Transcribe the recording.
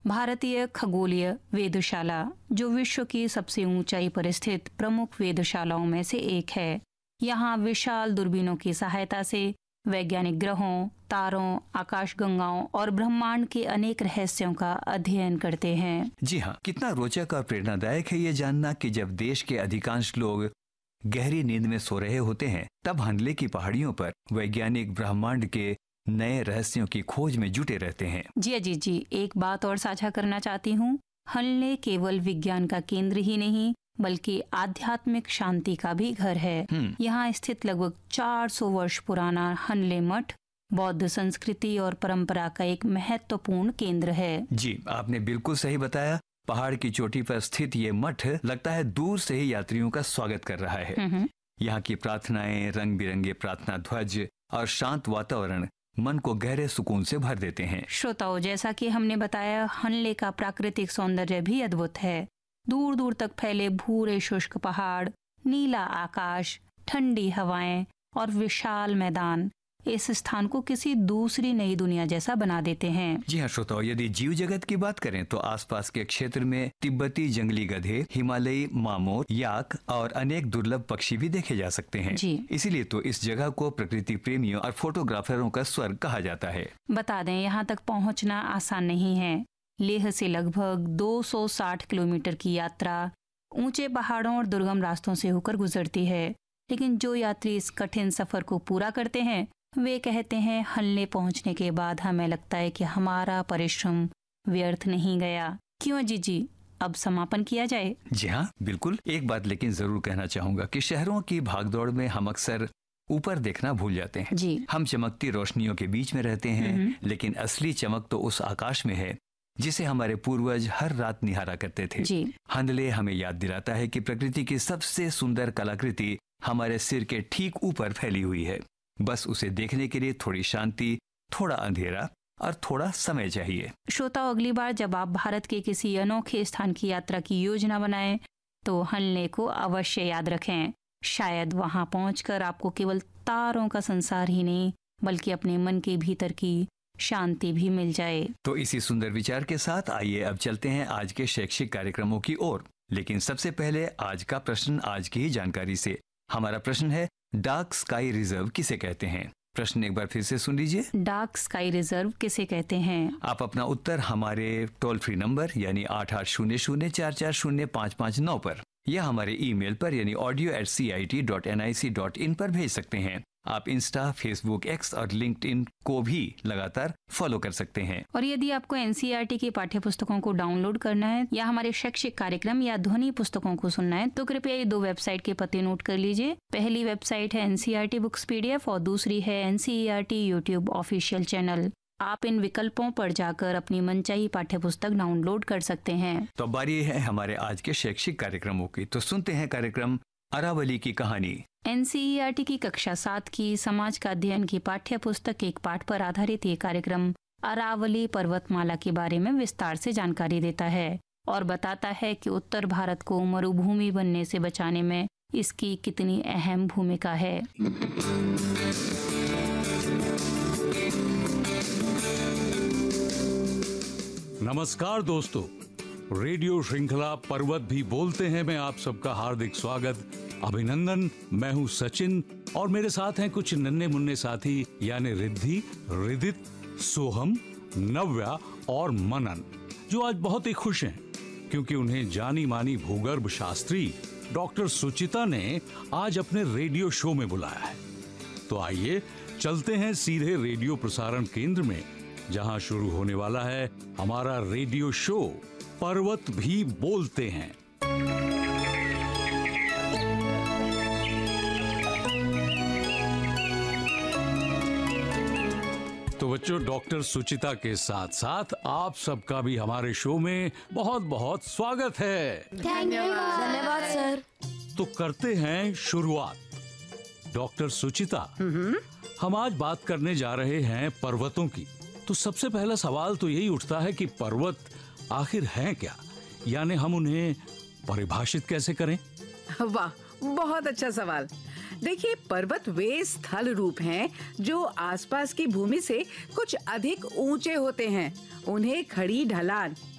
भारतीय खगोलीय वेधशाला, जो विश्व की सबसे ऊंचाई पर स्थित प्रमुख वेधशालाओं में से एक है। यहाँ विशाल दूरबीनों की सहायता से वैज्ञानिक ग्रहों, तारों, आकाशगंगाओं और ब्रह्मांड के अनेक रहस्यों का अध्ययन करते हैं। जी हाँ, कितना रोचक और प्रेरणादायक है ये जानना कि जब देश के अधिकांश लोग गहरी नींद में सो रहे होते हैं, तब हनले की पहाड़ियों पर वैज्ञानिक ब्रह्मांड के नए रहस्यों की खोज में जुटे रहते हैं। जी अजीत जी, एक बात और साझा करना चाहती हूँ। हनले केवल विज्ञान का केंद्र ही नहीं बल्कि आध्यात्मिक शांति का भी घर है। यहाँ स्थित लगभग 400 वर्ष पुराना हनले मठ बौद्ध संस्कृति और परंपरा का एक महत्वपूर्ण केंद्र है। जी, आपने बिल्कुल सही बताया। पहाड़ की चोटी पर स्थित ये मठ लगता है दूर से ही यात्रियों का स्वागत कर रहा है। यहाँ की प्रार्थनाएं, रंग बिरंगे प्रार्थना ध्वज और शांत वातावरण मन को गहरे सुकून से भर देते हैं। श्रोताओं, जैसा कि हमने बताया, हनले का प्राकृतिक सौंदर्य भी अद्भुत है। दूर दूर तक फैले भूरे शुष्क पहाड़, नीला आकाश, ठंडी हवाएं और विशाल मैदान इस स्थान को किसी दूसरी नई दुनिया जैसा बना देते हैं। जी हाँ श्रोताओ, यदि जीव जगत की बात करें तो आसपास के क्षेत्र में तिब्बती जंगली गधे, हिमालयी मामोर, याक और अनेक दुर्लभ पक्षी भी देखे जा सकते हैं। इसीलिए तो इस जगह को प्रकृति प्रेमियों और फोटोग्राफरों का स्वर्ग कहा जाता है। बता दें, यहाँ तक पहुँचना आसान नहीं है। लेह से लगभग 260 किलोमीटर की यात्रा ऊंचे पहाड़ों और दुर्गम रास्तों से होकर गुजरती है। लेकिन जो यात्री इस कठिन सफर को पूरा करते हैं, वे कहते हैं, हनले पहुंचने के बाद हमें लगता है कि हमारा परिश्रम व्यर्थ नहीं गया। क्यों जी, अब समापन किया जाए? जी हाँ, बिल्कुल। एक बात लेकिन जरूर कहना चाहूंगा कि शहरों की भागदौड़ में हम अक्सर ऊपर देखना भूल जाते हैं। जी। हम चमकती रोशनियों के बीच में रहते हैं, लेकिन असली चमक तो उस आकाश में है जिसे हमारे पूर्वज हर रात निहारा करते थे। जी। हनले हमें याद दिलाता है कि प्रकृति की सबसे सुंदर कलाकृति हमारे सिर के ठीक ऊपर फैली हुई है। बस उसे देखने के लिए थोड़ी शांति, थोड़ा अंधेरा और थोड़ा समय चाहिए। श्रोताओ, अगली बार जब आप भारत के किसी अनोखे स्थान की यात्रा की योजना बनाएं, तो हनले को अवश्य याद रखें। शायद वहां पहुंचकर आपको केवल तारों का संसार ही नहीं बल्कि अपने मन के भीतर की शांति भी मिल जाए। तो इसी सुंदर विचार के साथ आइए अब चलते हैं आज के शैक्षिक कार्यक्रमों की ओर। लेकिन सबसे पहले आज का प्रश्न, आज की ही जानकारी से। हमारा प्रश्न है, डार्क स्काई रिजर्व किसे कहते हैं? प्रश्न एक बार फिर से सुन लीजिए। डार्क स्काई रिजर्व किसे कहते हैं? आप अपना उत्तर हमारे टोल फ्री नंबर यानी 8800440559 पर या हमारे ईमेल पर यानी audio@cit.nic.in पर भेज सकते हैं। आप इंस्टा, फेसबुक, एक्स और लिंक्डइन को भी लगातार फॉलो कर सकते हैं। और यदि आपको एनसीईआरटी की पाठ्य पुस्तकों को डाउनलोड करना है या हमारे शैक्षिक कार्यक्रम या ध्वनि पुस्तकों को सुनना है, तो कृपया ये 2 वेबसाइट के पते नोट कर लीजिए। पहली वेबसाइट है एनसीईआरटी बुक्स PDF और दूसरी है एनसीईआरटी यूट्यूब ऑफिशियल चैनल। आप इन विकल्पों पर जाकर अपनी मनचाही पाठ्य पुस्तक डाउनलोड कर सकते हैं। तो बारी है हमारे आज के शैक्षिक कार्यक्रमों की, तो सुनते हैं कार्यक्रम अरावली की कहानी। एनसीईआरटी की कक्षा 7 की समाज का अध्ययन की पाठ्य पुस्तक एक पाठ पर आधारित ये कार्यक्रम अरावली पर्वतमाला के बारे में विस्तार से जानकारी देता है और बताता है कि उत्तर भारत को मरुभूमि बनने से बचाने में इसकी कितनी अहम भूमिका है। नमस्कार दोस्तों, रेडियो श्रृंखला पर्वत भी बोलते हैं में आप सबका हार्दिक स्वागत, अभिनंदन। मैं हूं सचिन और मेरे साथ हैं कुछ नन्हे मुन्ने साथी यानी रिद्धि, रिदित, सोहम, नव्या और मनन, जो आज बहुत ही खुश हैं क्योंकि उन्हें जानी मानी भूगर्भ शास्त्री डॉक्टर सुचिता ने आज अपने रेडियो शो में बुलाया है। तो आइए चलते हैं सीधे रेडियो प्रसारण केंद्र में, जहां शुरू होने वाला है हमारा रेडियो शो पर्वत भी बोलते हैं। तो बच्चों, डॉक्टर सुचिता के साथ साथ आप सबका भी हमारे शो में बहुत बहुत स्वागत है। धन्यवाद सर। तो करते हैं शुरुआत। डॉक्टर सुचिता, हम आज बात करने जा रहे हैं पर्वतों की। तो सबसे पहला सवाल तो यही उठता है कि पर्वत आखिर हैं क्या, यानी हम उन्हें परिभाषित कैसे करें? वाह, बहुत अच्छा सवाल। देखिए, पर्वत वे स्थल रूप हैं जो आसपास की भूमि से कुछ अधिक ऊंचे होते हैं। उन्हें खड़ी ढलान